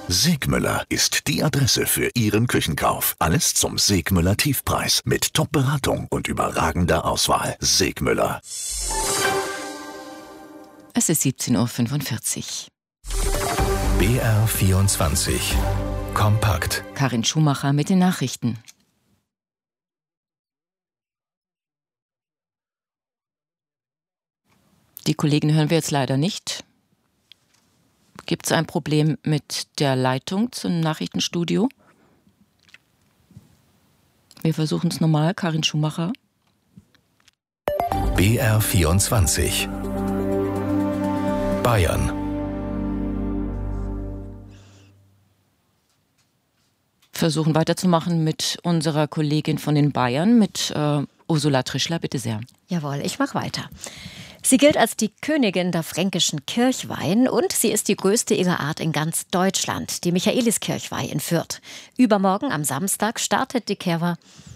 Segmüller ist die Adresse für Ihren Küchenkauf. Alles zum Segmüller Tiefpreis mit Top-Beratung und überragender Auswahl. Segmüller. Es ist 17:45 Uhr. BR24 Kompakt. Karin Schumacher mit den Nachrichten. Die Kollegen hören wir jetzt leider nicht. Gibt es ein Problem mit der Leitung zum Nachrichtenstudio? Wir versuchen es nochmal. Karin Schumacher. BR24 Bayern. Versuchen weiterzumachen mit unserer Kollegin von den Bayern, mit Ursula Trischler. Bitte sehr. Jawohl, ich mache weiter. Sie gilt als die Königin der fränkischen Kirchweihen und sie ist die größte ihrer Art in ganz Deutschland, die Michaeliskirchweih in Fürth. Übermorgen am Samstag startet die Kerwa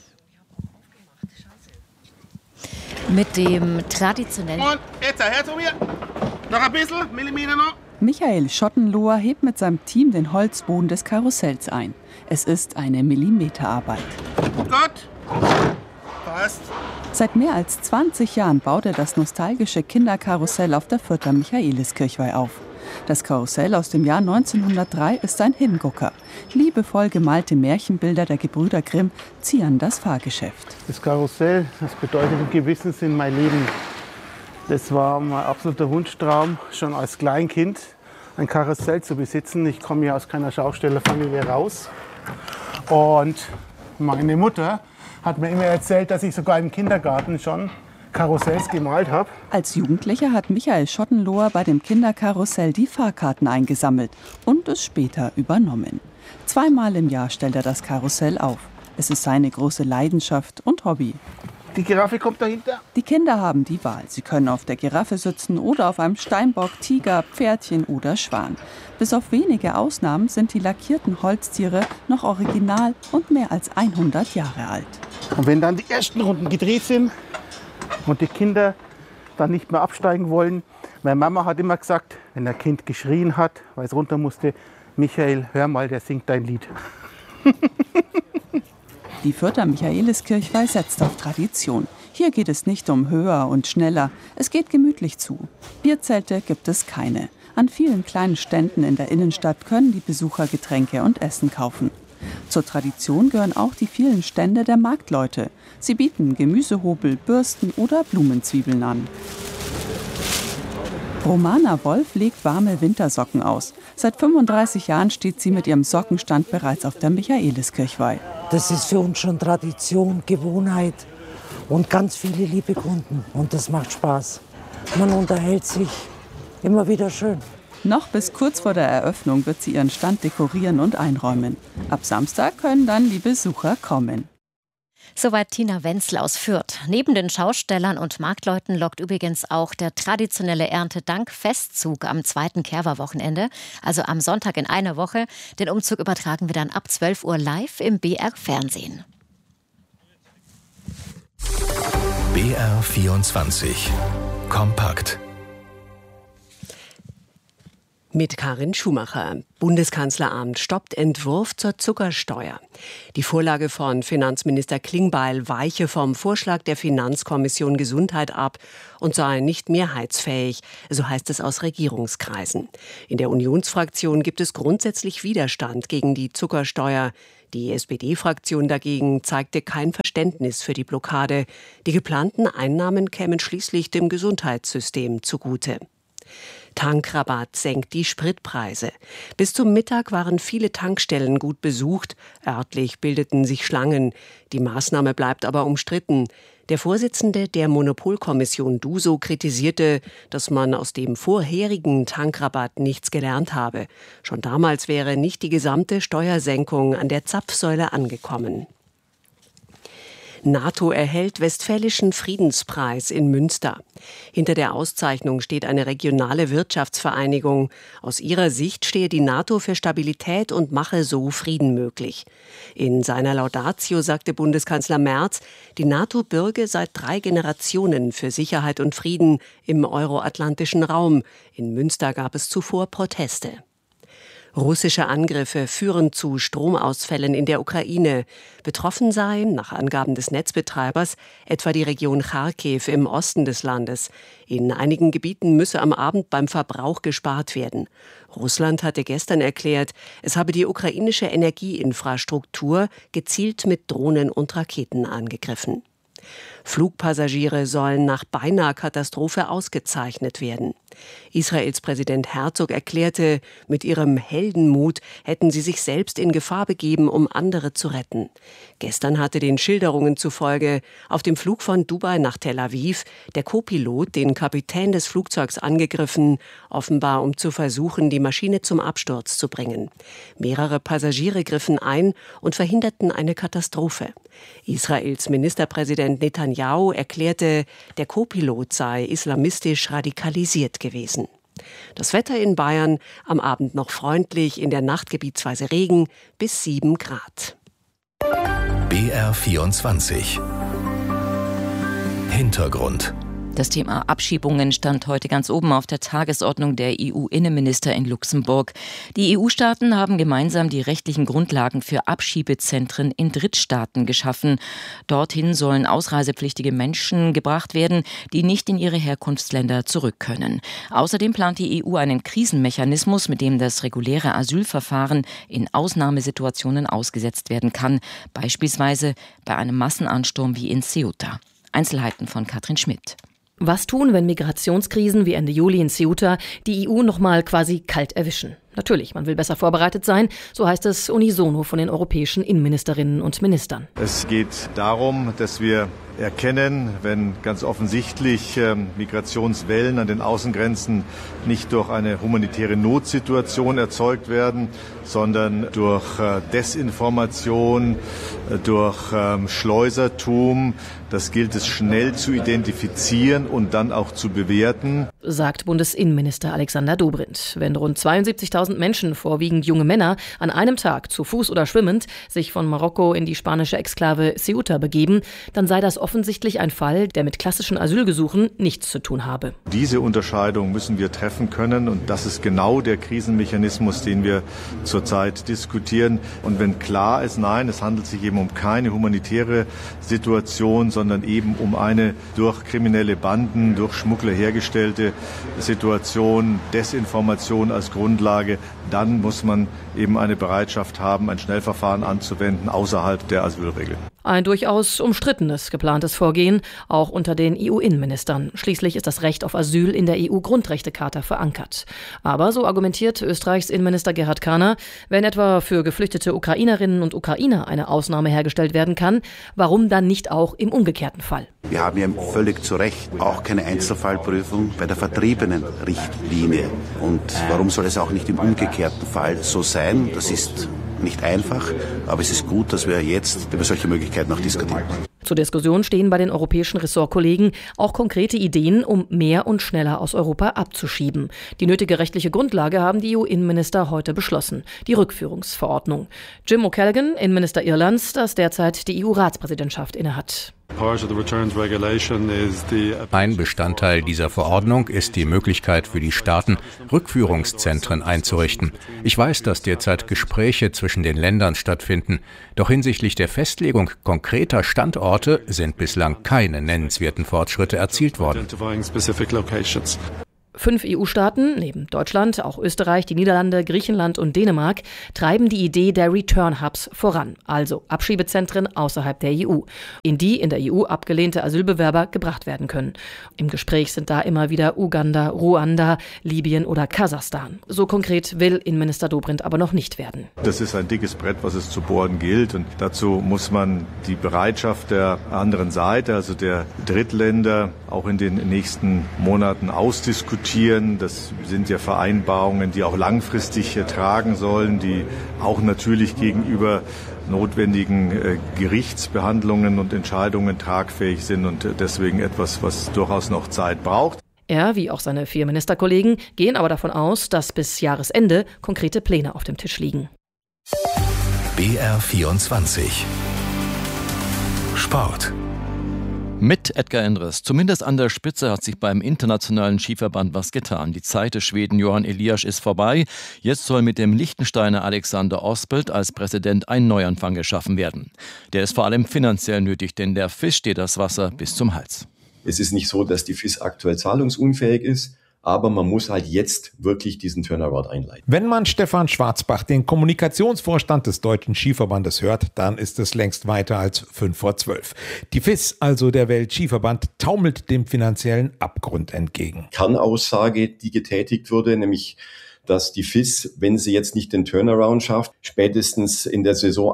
mit dem traditionellen... Und jetzt her zu mir. Noch ein bisschen, Millimeter noch. Michael Schottenloher hebt mit seinem Team den Holzboden des Karussells ein. Es ist eine Millimeterarbeit. Gut. Passt. Seit mehr als 20 Jahren baut er das nostalgische Kinderkarussell auf der Fürther Michaeliskirchweih auf. Das Karussell aus dem Jahr 1903 ist ein Hingucker. Liebevoll gemalte Märchenbilder der Gebrüder Grimm zieren das Fahrgeschäft. Das Karussell, das bedeutet im gewissen Sinn mein Leben. Das war mein absoluter Wunschtraum, schon als Kleinkind ein Karussell zu besitzen. Ich komme ja aus keiner Schaustellerfamilie raus. Und meine Mutter hat mir immer erzählt, dass ich sogar im Kindergarten schon Karussells gemalt habe. Als Jugendlicher hat Michael Schottenloher bei dem Kinderkarussell die Fahrkarten eingesammelt und es später übernommen. 2-mal im Jahr stellt er das Karussell auf. Es ist seine große Leidenschaft und Hobby. Die Giraffe kommt dahinter. Die Kinder haben die Wahl. Sie können auf der Giraffe sitzen oder auf einem Steinbock, Tiger, Pferdchen oder Schwan. Bis auf wenige Ausnahmen sind die lackierten Holztiere noch original und mehr als 100 Jahre alt. Und wenn dann die ersten Runden gedreht sind und die Kinder dann nicht mehr absteigen wollen, meine Mama hat immer gesagt, wenn ein Kind geschrien hat, weil es runter musste, Michael, hör mal, der singt dein Lied. Die Fürther Michaeliskirchweih setzt auf Tradition. Hier geht es nicht um höher und schneller, es geht gemütlich zu. Bierzelte gibt es keine. An vielen kleinen Ständen in der Innenstadt können die Besucher Getränke und Essen kaufen. Zur Tradition gehören auch die vielen Stände der Marktleute. Sie bieten Gemüsehobel, Bürsten oder Blumenzwiebeln an. Romana Wolf legt warme Wintersocken aus. Seit 35 Jahren steht sie mit ihrem Sockenstand bereits auf der Michaeliskirchweih. Das ist für uns schon Tradition, Gewohnheit und ganz viele liebe Kunden. Und das macht Spaß. Man unterhält sich immer wieder schön. Noch bis kurz vor der Eröffnung wird sie ihren Stand dekorieren und einräumen. Ab Samstag können dann die Besucher kommen. Soweit Tina Wenzel aus Fürth. Neben den Schaustellern und Marktleuten lockt übrigens auch der traditionelle Erntedank-Festzug am 2. Kerwa-Wochenende, also am Sonntag in einer Woche. Den Umzug übertragen wir dann ab 12 Uhr live im BR-Fernsehen. BR24 Kompakt. Mit Karin Schumacher. Bundeskanzleramt stoppt Entwurf zur Zuckersteuer. Die Vorlage von Finanzminister Klingbeil weiche vom Vorschlag der Finanzkommission Gesundheit ab und sei nicht mehrheitsfähig, so heißt es aus Regierungskreisen. In der Unionsfraktion gibt es grundsätzlich Widerstand gegen die Zuckersteuer. Die SPD-Fraktion dagegen zeigte kein Verständnis für die Blockade. Die geplanten Einnahmen kämen schließlich dem Gesundheitssystem zugute. Tankrabatt senkt die Spritpreise. Bis zum Mittag waren viele Tankstellen gut besucht. Örtlich bildeten sich Schlangen. Die Maßnahme bleibt aber umstritten. Der Vorsitzende der Monopolkommission DUSO kritisierte, dass man aus dem vorherigen Tankrabatt nichts gelernt habe. Schon damals wäre nicht die gesamte Steuersenkung an der Zapfsäule angekommen. NATO erhält Westfälischen Friedenspreis in Münster. Hinter der Auszeichnung steht eine regionale Wirtschaftsvereinigung. Aus ihrer Sicht stehe die NATO für Stabilität und mache so Frieden möglich. In seiner Laudatio sagte Bundeskanzler Merz, die NATO bürge seit 3 Generationen für Sicherheit und Frieden im euroatlantischen Raum. In Münster gab es zuvor Proteste. Russische Angriffe führen zu Stromausfällen in der Ukraine. Betroffen seien, nach Angaben des Netzbetreibers, etwa die Region Charkiw im Osten des Landes. In einigen Gebieten müsse am Abend beim Verbrauch gespart werden. Russland hatte gestern erklärt, es habe die ukrainische Energieinfrastruktur gezielt mit Drohnen und Raketen angegriffen. Flugpassagiere sollen nach Beinahe-Katastrophe ausgezeichnet werden. Israels Präsident Herzog erklärte, mit ihrem Heldenmut hätten sie sich selbst in Gefahr begeben, um andere zu retten. Gestern hatte den Schilderungen zufolge auf dem Flug von Dubai nach Tel Aviv der Co-Pilot den Kapitän des Flugzeugs angegriffen, offenbar um zu versuchen, die Maschine zum Absturz zu bringen. Mehrere Passagiere griffen ein und verhinderten eine Katastrophe. Israels Ministerpräsident Netanyahu erklärte, der Co-Pilot sei islamistisch radikalisiert gewesen. Das Wetter in Bayern am Abend noch freundlich, in der Nacht gebietsweise Regen bis 7 Grad. BR24 Hintergrund. Das Thema Abschiebungen stand heute ganz oben auf der Tagesordnung der EU-Innenminister in Luxemburg. Die EU-Staaten haben gemeinsam die rechtlichen Grundlagen für Abschiebezentren in Drittstaaten geschaffen. Dorthin sollen ausreisepflichtige Menschen gebracht werden, die nicht in ihre Herkunftsländer zurück können. Außerdem plant die EU einen Krisenmechanismus, mit dem das reguläre Asylverfahren in Ausnahmesituationen ausgesetzt werden kann, beispielsweise bei einem Massenansturm wie in Ceuta. Einzelheiten von Katrin Schmidt. Was tun, wenn Migrationskrisen wie Ende Juli in Ceuta die EU nochmal quasi kalt erwischen? Natürlich, man will besser vorbereitet sein, so heißt es unisono von den europäischen Innenministerinnen und Ministern. Es geht darum, dass wir erkennen, wenn ganz offensichtlich Migrationswellen an den Außengrenzen nicht durch eine humanitäre Notsituation erzeugt werden, sondern durch Desinformation, durch Schleusertum. Das gilt es schnell zu identifizieren und dann auch zu bewerten, sagt Bundesinnenminister Alexander Dobrindt. Wenn rund 72.000 Menschen, vorwiegend junge Männer, an einem Tag zu Fuß oder schwimmend sich von Marokko in die spanische Exklave Ceuta begeben, dann sei das offensichtlich ein Fall, der mit klassischen Asylgesuchen nichts zu tun habe. Diese Unterscheidung müssen wir treffen können und das ist genau der Krisenmechanismus, den wir zurzeit diskutieren. Und wenn klar ist, nein, es handelt sich eben um keine humanitäre Situation, sondern eben um eine durch kriminelle Banden, durch Schmuggler hergestellte Situation, Desinformation als Grundlage, dann muss man eben eine Bereitschaft haben, ein Schnellverfahren anzuwenden außerhalb der Asylregeln. Ein durchaus umstrittenes geplantes Vorgehen, auch unter den EU-Innenministern. Schließlich ist das Recht auf Asyl in der EU-Grundrechtecharta verankert. Aber, so argumentiert Österreichs Innenminister Gerhard Kahner, wenn etwa für geflüchtete Ukrainerinnen und Ukrainer eine Ausnahme hergestellt werden kann, warum dann nicht auch im umgekehrten Fall? Wir haben ja völlig zu Recht auch keine Einzelfallprüfung bei der Vertriebenenrichtlinie. Und warum soll es auch nicht im umgekehrten Fall so sein? Das ist nicht einfach, aber es ist gut, dass wir jetzt über solche Möglichkeiten auch diskutieren. Zur Diskussion stehen bei den europäischen Ressortkollegen auch konkrete Ideen, um mehr und schneller aus Europa abzuschieben. Die nötige rechtliche Grundlage haben die EU-Innenminister heute beschlossen, die Rückführungsverordnung. Jim O'Callaghan, Innenminister Irlands, das derzeit die EU-Ratspräsidentschaft innehat. Ein Bestandteil dieser Verordnung ist die Möglichkeit für die Staaten, Rückführungszentren einzurichten. Ich weiß, dass derzeit Gespräche zwischen den Ländern stattfinden, doch hinsichtlich der Festlegung konkreter Standorte sind bislang keine nennenswerten Fortschritte erzielt worden. 5 EU-Staaten, neben Deutschland, auch Österreich, die Niederlande, Griechenland und Dänemark, treiben die Idee der Return-Hubs voran, also Abschiebezentren außerhalb der EU, in die in der EU abgelehnte Asylbewerber gebracht werden können. Im Gespräch sind da immer wieder Uganda, Ruanda, Libyen oder Kasachstan. So konkret will Innenminister Dobrindt aber noch nicht werden. Das ist ein dickes Brett, was es zu bohren gilt und dazu muss man die Bereitschaft der anderen Seite, also der Drittländer, auch in den nächsten Monaten ausdiskutieren. Das sind ja Vereinbarungen, die auch langfristig tragen sollen, die auch natürlich gegenüber notwendigen Gerichtsbehandlungen und Entscheidungen tragfähig sind und deswegen etwas, was durchaus noch Zeit braucht. Er, wie auch seine 4 Ministerkollegen, gehen aber davon aus, dass bis Jahresende konkrete Pläne auf dem Tisch liegen. BR24 Sport. Mit Edgar Endres. Zumindest an der Spitze hat sich beim Internationalen Skiverband was getan. Die Zeit des Schweden Johan Elias ist vorbei. Jetzt soll mit dem Liechtensteiner Alexander Ospelt als Präsident ein Neuanfang geschaffen werden. Der ist vor allem finanziell nötig, denn der FIS steht das Wasser bis zum Hals. Es ist nicht so, dass die FIS aktuell zahlungsunfähig ist. Aber man muss halt jetzt wirklich diesen Turnaround einleiten. Wenn man Stefan Schwarzbach, den Kommunikationsvorstand des Deutschen Skiverbandes, hört, dann ist es längst weiter als 11:55. Die FIS, also der Weltskiverband, taumelt dem finanziellen Abgrund entgegen. Kernaussage, die getätigt wurde, nämlich dass die FIS, wenn sie jetzt nicht den Turnaround schafft, spätestens in der Saison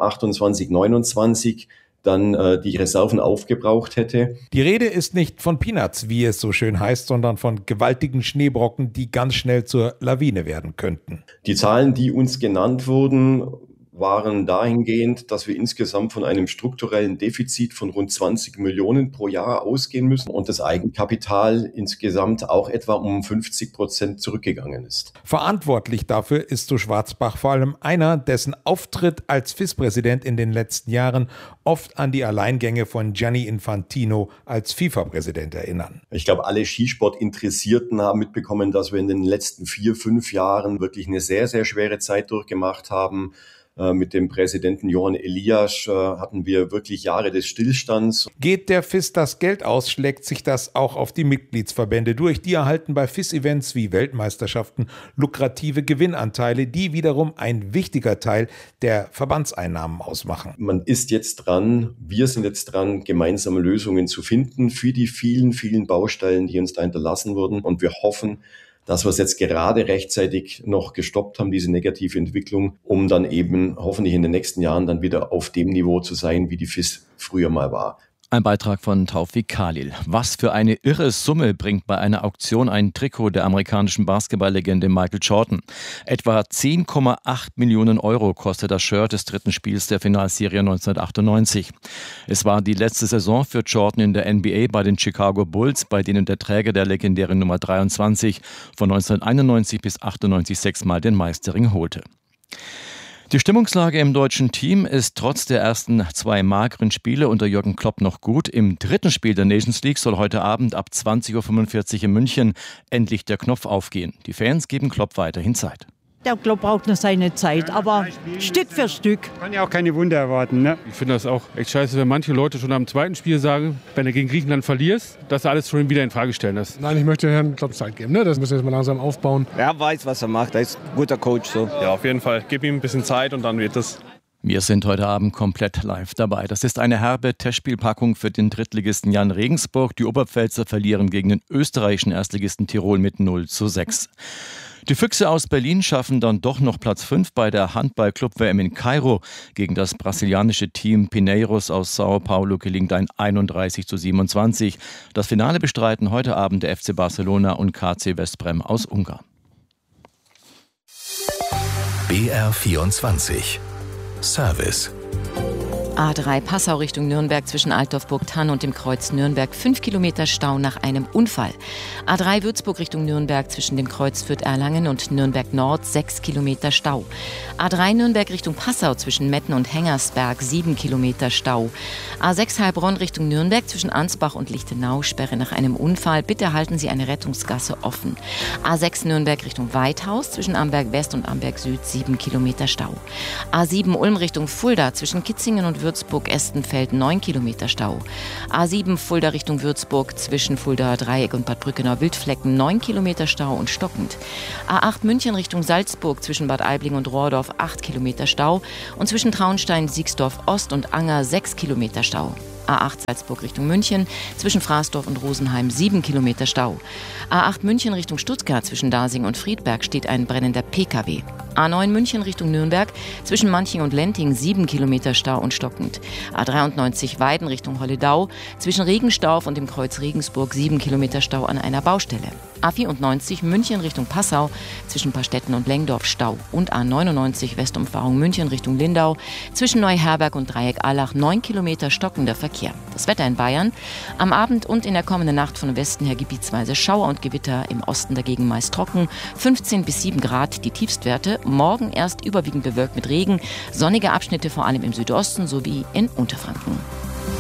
28/29 dann die Reserven aufgebraucht hätte. Die Rede ist nicht von Peanuts, wie es so schön heißt, sondern von gewaltigen Schneebrocken, die ganz schnell zur Lawine werden könnten. Die Zahlen, die uns genannt wurden, waren dahingehend, dass wir insgesamt von einem strukturellen Defizit von rund 20 Millionen pro Jahr ausgehen müssen und das Eigenkapital insgesamt auch etwa um 50% zurückgegangen ist. Verantwortlich dafür ist, so Schwarzbach, vor allem einer, dessen Auftritt als FIS-Präsident in den letzten Jahren oft an die Alleingänge von Gianni Infantino als FIFA-Präsident erinnern. Ich glaube, alle Skisportinteressierten haben mitbekommen, dass wir in den letzten 4-5 Jahren wirklich eine sehr, sehr schwere Zeit durchgemacht haben. Mit dem Präsidenten Johan Elias hatten wir wirklich Jahre des Stillstands. Geht der FIS das Geld aus, schlägt sich das auch auf die Mitgliedsverbände durch. Die erhalten bei FIS-Events wie Weltmeisterschaften lukrative Gewinnanteile, die wiederum ein wichtiger Teil der Verbandseinnahmen ausmachen. Man ist jetzt dran, wir sind jetzt dran, gemeinsame Lösungen zu finden für die vielen, vielen Baustellen, die uns da hinterlassen wurden. Und wir hoffen, dass wir es jetzt gerade rechtzeitig noch gestoppt haben, diese negative Entwicklung, um dann eben hoffentlich in den nächsten Jahren dann wieder auf dem Niveau zu sein, wie die FIS früher mal war. Ein Beitrag von Taufik Khalil. Was für eine irre Summe bringt bei einer Auktion ein Trikot der amerikanischen Basketballlegende Michael Jordan. Etwa 10,8 Millionen Euro kostet das Shirt des dritten Spiels der Finalserie 1998. Es war die letzte Saison für Jordan in der NBA bei den Chicago Bulls, bei denen der Träger der legendären Nummer 23 von 1991 bis 98 sechsmal den Meisterring holte. Die Stimmungslage im deutschen Team ist trotz der ersten 2 mageren Spiele unter Jürgen Klopp noch gut. Im dritten Spiel der Nations League soll heute Abend ab 20:45 Uhr in München endlich der Knopf aufgehen. Die Fans geben Klopp weiterhin Zeit. Der Klopp braucht noch seine Zeit, aber Stück für Stück. Kann ja auch keine Wunder erwarten, ne? Ich finde das auch echt scheiße, wenn manche Leute schon am zweiten Spiel sagen, wenn du gegen Griechenland verlierst, dass du alles schon wieder in Frage stellen lässt. Nein, ich möchte Herrn Klopp Zeit geben, ne? Das müssen wir jetzt mal langsam aufbauen. Er weiß, was er macht, er ist ein guter Coach. So. Ja, auf jeden Fall. Gib ihm ein bisschen Zeit und dann wird es. Wir sind heute Abend komplett live dabei. Das ist eine herbe Testspielpackung für den Drittligisten Jan Regensburg. Die Oberpfälzer verlieren gegen den österreichischen Erstligisten Tirol mit 0:6. Die Füchse aus Berlin schaffen dann doch noch Platz 5 bei der Handball-Club-WM in Kairo. Gegen das brasilianische Team Pinheiros aus Sao Paulo gelingt ein 31:27. Das Finale bestreiten heute Abend der FC Barcelona und KC Westbrem aus Ungarn. BR24 Service. A3 Passau Richtung Nürnberg zwischen Altdorf-Burgthann und dem Kreuz Nürnberg 5 Kilometer Stau nach einem Unfall. A3 Würzburg Richtung Nürnberg zwischen dem Kreuz Fürth-Erlangen und Nürnberg Nord 6 Kilometer Stau. A3 Nürnberg Richtung Passau zwischen Metten und Hengersberg 7 Kilometer Stau. A6 Heilbronn Richtung Nürnberg zwischen Ansbach und Lichtenau Sperre nach einem Unfall. Bitte halten Sie eine Rettungsgasse offen. A6 Nürnberg Richtung Weithaus zwischen Amberg West und Amberg Süd 7 Kilometer Stau. A7 Ulm Richtung Fulda zwischen Kitzingen und Würzburg-Estenfeld 9 Kilometer Stau. A7 Fulda Richtung Würzburg zwischen Fulda Dreieck und Bad Brückenau Wildflecken 9 Kilometer Stau und stockend. A8 München Richtung Salzburg zwischen Bad Aibling und Rohrdorf 8 Kilometer Stau und zwischen Traunstein, Siegsdorf Ost und Anger 6 Kilometer Stau. A8 Salzburg Richtung München, zwischen Fraßdorf und Rosenheim 7 Kilometer Stau. A8 München Richtung Stuttgart, zwischen Dasing und Friedberg steht ein brennender PKW. A9 München Richtung Nürnberg, zwischen Manching und Lenting 7 Kilometer Stau und stockend. A93 Weiden Richtung Holledau, zwischen Regenstauf und dem Kreuz Regensburg 7 Kilometer Stau an einer Baustelle. A94 München Richtung Passau, zwischen Pastetten und Lengdorf Stau. Und A99 Westumfahrung München Richtung Lindau, zwischen Neuherberg und Dreieck Allach 9 Kilometer stockender Verkehr. Das Wetter in Bayern: am Abend und in der kommenden Nacht von Westen her gebietsweise Schauer und Gewitter, im Osten dagegen meist trocken, 15 bis 7 Grad die Tiefstwerte, morgen erst überwiegend bewölkt mit Regen, sonnige Abschnitte vor allem im Südosten sowie in Unterfranken.